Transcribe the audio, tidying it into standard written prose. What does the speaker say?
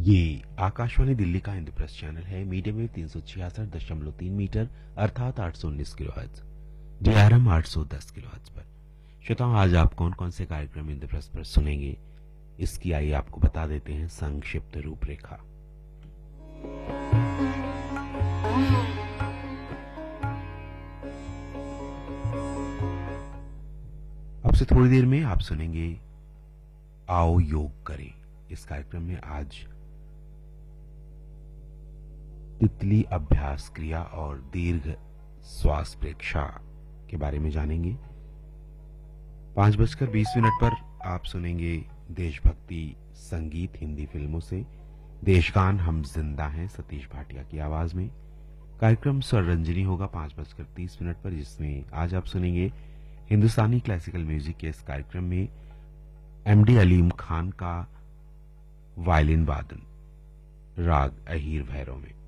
ये आकाशवाणी दिल्ली का इंद्रप्रस्थ चैनल है। मीडियम वेव 366.3 मीटर अर्थात 819 किलोहर्ट्ज, DRM 810 किलोहर्ट्ज पर। श्रोताओं, आज आप कौन कौन से कार्यक्रम इंद्रप्रस्थ पर सुनेंगे, इसकी आइए आपको बता देते हैं संक्षिप्त रूपरेखा। अब से थोड़ी देर में आप सुनेंगे आओ योग करें। इस कार्यक्रम में आज तितली अभ्यास क्रिया और दीर्घ श्वास प्रेक्षा के बारे में जानेंगे। 5:20 पर आप सुनेंगे देशभक्ति संगीत हिंदी फिल्मों से। देशगान हम जिंदा हैं सतीश भाटिया की आवाज में। कार्यक्रम स्वररंजनी होगा 5:30 पर, जिसमें आज आप सुनेंगे हिंदुस्तानी क्लासिकल म्यूजिक के इस कार्यक्रम में MD अलीम खान का वायलिन वादन राग अहीर भैरव में।